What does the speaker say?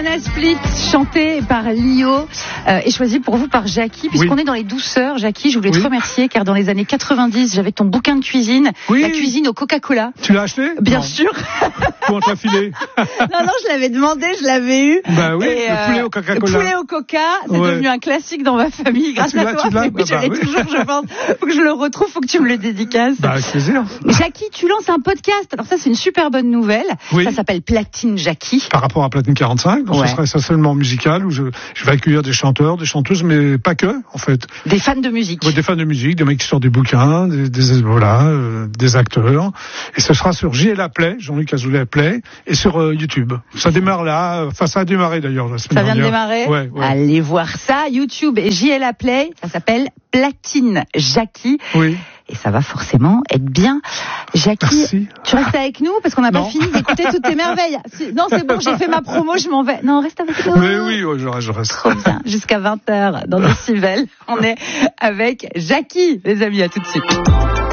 Banana Split, chanté par Lio et choisi pour vous par Jackie, puisqu'on est dans les douceurs. Jackie, je voulais te remercier, car dans les années 90, j'avais ton bouquin de cuisine, la cuisine au Coca-Cola. Tu l'as acheté? Bien sûr. Comment t'as filé? Non, je l'avais demandé, je l'avais eu. Bah oui, et, le poulet au Coca-Cola. Le poulet au Coca, c'est devenu un classique dans ma famille, grâce à toi. Oui, je l'ai toujours, je pense. Faut que je le retrouve, faut que tu me le dédicaces. Bah, avec plaisir. Jackie, tu lances un podcast. Alors ça, c'est une super bonne nouvelle. Ça s'appelle Platine Jackie. Par rapport à Platine 45, donc ce sera essentiellement musical, où je vais accueillir des chanteurs, des chanteuses, mais pas que, en fait. Des fans de musique. Ouais, des fans de musique, des mecs qui sortent des bouquins, des acteurs. Et ce sera sur JL Play, Jean-Luc Azoulay Play, et sur YouTube. Ça démarre là, ça a démarré d'ailleurs la semaine dernière. Ça vient de démarrer? Ouais. Allez voir ça, YouTube et JL Play, ça s'appelle Platine Jackie. Oui. Et ça va forcément être bien. Jackie, merci. Tu restes avec nous parce qu'on n'a pas fini d'écouter toutes tes merveilles. Non, c'est bon, j'ai fait ma promo, je m'en vais. Non, reste avec nous. Oui, je reste. Trop bien. Jusqu'à 20h dans Décibel, on est avec Jackie, les amis, à tout de suite.